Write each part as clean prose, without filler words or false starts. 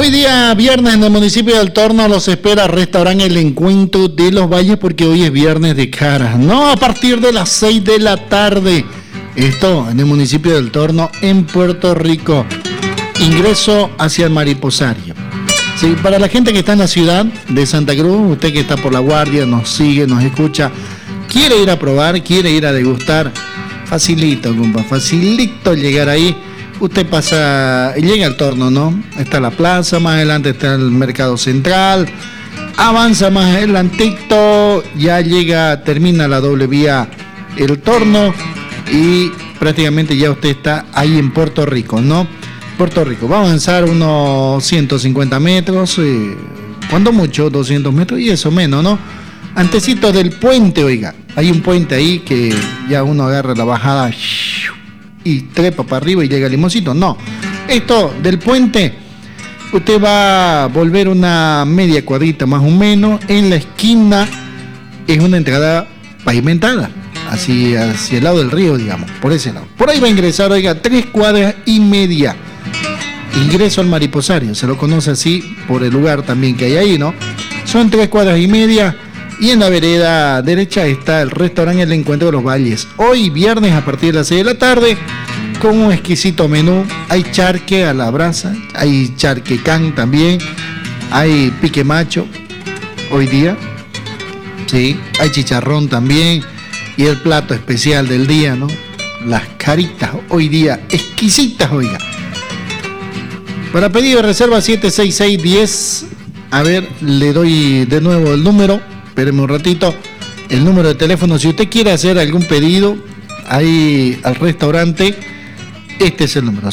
Hoy día viernes en el municipio del Torno los espera restaurante El Encuentro de los Valles, porque hoy es viernes de caras, ¿no? A partir de las 6 de la tarde. Esto en el municipio del Torno, en Puerto Rico. Ingreso hacia el Mariposario. Sí, para la gente que está en la ciudad de Santa Cruz, usted que está por La Guardia, nos sigue, nos escucha, quiere ir a probar, quiere ir a degustar, facilito, compa, facilito llegar ahí. Usted pasa, llega al Torno, ¿no? Está la plaza, más adelante está el mercado central, avanza más adelantito, ya llega, termina la doble vía El Torno y prácticamente ya usted está ahí en Puerto Rico, ¿no? Puerto Rico, va a avanzar unos 150 metros, cuando mucho, 200 metros y eso menos, ¿no? Antecito del puente, oiga, hay un puente ahí que ya uno agarra la bajada y trepa para arriba y llega al Limoncito. No, esto del puente, usted va a volver una media cuadrita más o menos, en la esquina es una entrada pavimentada, así hacia el lado del río, digamos, por ese lado. Por ahí va a ingresar, oiga, 3 cuadras y media. Ingreso al Mariposario, se lo conoce así por el lugar también que hay ahí, ¿no? Son 3 cuadras y media. Y en la vereda derecha está el restaurante El Encuentro de los Valles. Hoy viernes a partir de las 6 de la tarde, con un exquisito menú. Hay charque a la brasa, hay charque can también, hay pique macho hoy día, sí, hay chicharrón también y el plato especial del día, ¿no? Las caritas hoy día, exquisitas, oiga. Para pedido de reserva 76610, a ver, le doy de nuevo el número. Espéreme un ratito, el número de teléfono, si usted quiere hacer algún pedido ahí al restaurante, este es el número,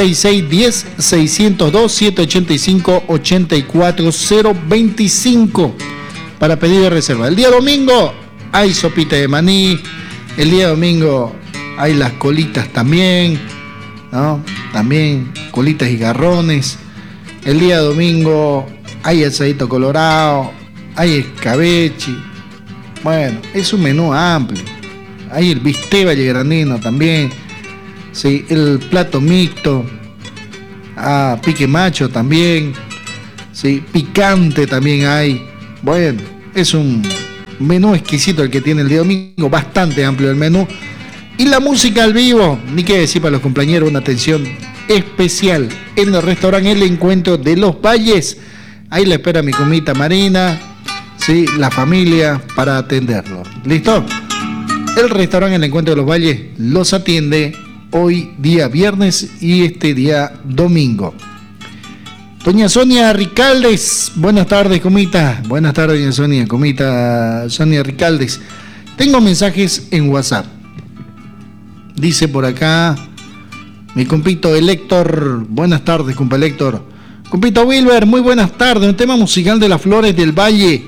766-10-602-785-84025, para pedido de reserva. El día domingo hay sopita de maní, el día domingo hay las colitas también, ¿no? También colitas y garrones, el día domingo hay asadito colorado, hay escabeche, bueno, es un menú amplio. Hay el bistec vallegranino también, sí, el plato mixto, pique macho también, sí, picante también hay. Bueno, es un menú exquisito el que tiene el día domingo, bastante amplio el menú. Y la música al vivo, ni qué decir para los compañeros, una atención especial en el restaurante El Encuentro de los Valles. Ahí le espera mi comita Marina, sí, la familia para atenderlo. ¿Listo? El restaurante El Encuentro de los Valles los atiende hoy día viernes y este día domingo. Doña Sonia Ricaldes, buenas tardes, comita. Buenas tardes, doña Sonia, comita Sonia Ricaldes. Tengo mensajes en WhatsApp. Dice por acá mi compito Héctor, buenas tardes, compa Héctor. Compito Wilber, muy buenas tardes. Un tema musical de Las Flores del Valle.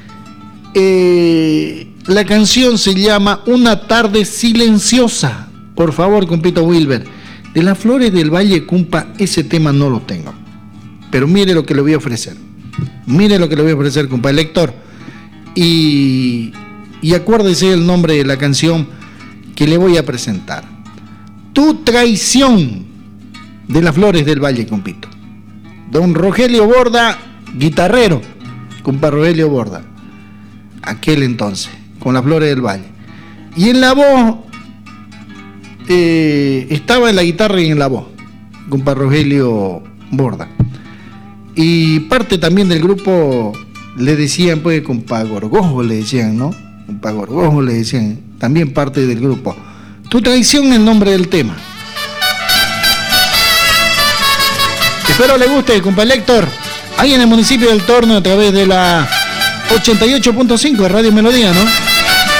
La canción se llama Una tarde silenciosa. Por favor, compito Wilber. De Las Flores del Valle, compa, ese tema no lo tengo. Pero mire lo que le voy a ofrecer. Mire lo que le voy a ofrecer, compa Héctor. Y acuérdese el nombre de la canción que le voy a presentar. Tu traición, de Las Flores del Valle, compito. Don Rogelio Borda, guitarrero, compa Rogelio Borda, aquel entonces, con Las Flores del Valle. Y en la voz, estaba en la guitarra y en la voz, compa Rogelio Borda. Y parte también del grupo, le decían, pues, compa Gorgojo, le decían, ¿no? Compa Gorgojo le decían, también parte del grupo. Tu traición, el nombre del tema. Espero le guste, compa Héctor, ahí en el municipio del Torno a través de la 88.5 de Radio Melodía, ¿no?